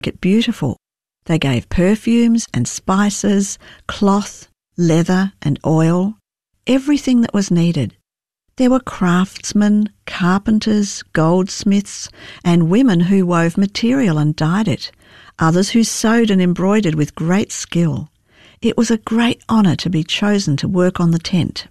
it beautiful. They gave perfumes and spices, cloth, leather and oil, everything that was needed. There were craftsmen, carpenters, goldsmiths, and women who wove material and dyed it, others who sewed and embroidered with great skill. It was a great honour to be chosen to work on the tent.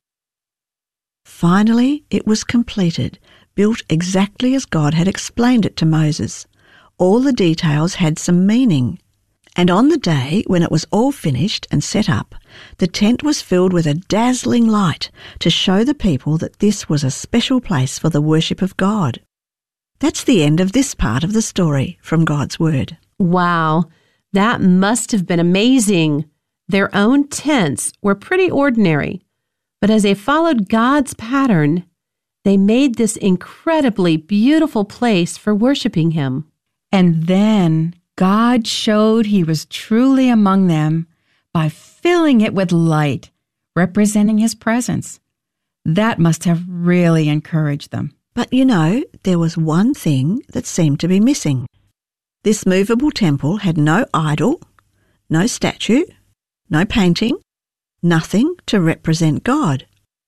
Finally, it was completed, built exactly as God had explained it to Moses. All the details had some meaning. And on the day when it was all finished and set up, the tent was filled with a dazzling light to show the people that this was a special place for the worship of God. That's the end of this part of the story from God's Word. Wow, that must have been amazing. Their own tents were pretty ordinary, but as they followed God's pattern, they made this incredibly beautiful place for worshiping Him. And then God showed He was truly among them by filling it with light, representing His presence. That must have really encouraged them. But you know, there was one thing that seemed to be missing. This movable temple had no idol, no statue, no painting, nothing to represent God.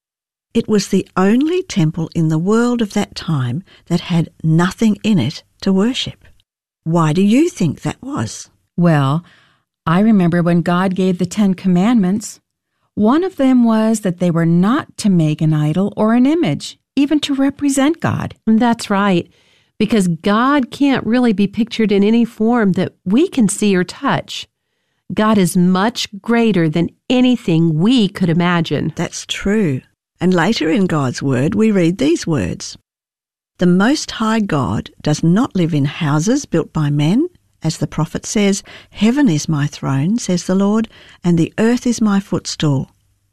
It was the only temple in the world of that time that had nothing in it to worship. Why do you think that was? Well, I remember when God gave the 10 Commandments, one of them was that they were not to make an idol or an image, even to represent God. That's right, because God can't really be pictured in any form that we can see or touch. God is much greater than anything we could imagine. That's true. And later in God's Word, we read these words. The Most High God does not live in houses built by men. As the prophet says, heaven is my throne, says the Lord, and the earth is my footstool.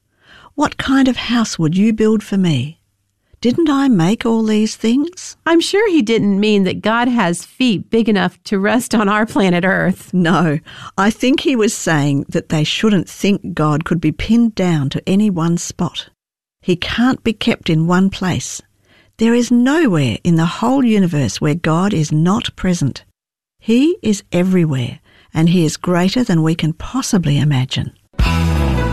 What kind of house would you build for me? Didn't I make all these things? I'm sure He didn't mean that God has feet big enough to rest on our planet Earth. No, I think He was saying that they shouldn't think God could be pinned down to any one spot. He can't be kept in one place. There is nowhere in the whole universe where God is not present. He is everywhere, and He is greater than we can possibly imagine.